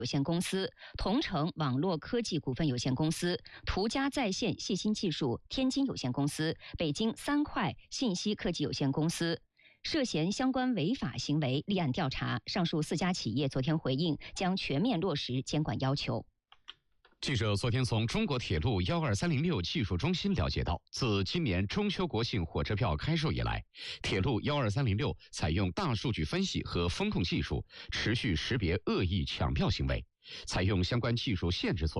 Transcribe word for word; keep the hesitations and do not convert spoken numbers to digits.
有限公司、同城网络科技股份有限公司、途家在线信息技术天津有限公司、北京三快信息科技有限公司涉嫌相关违法行为立案调查。上述四家企业昨天回应，将全面落实监管要求。 记者昨天从中国铁路一二三零六技术中心了解到，自今年中秋国庆火车票开售以来，铁路一二三零六采用大数据分析和风控技术，持续识别恶意抢票行为，采用相关技术限制措施。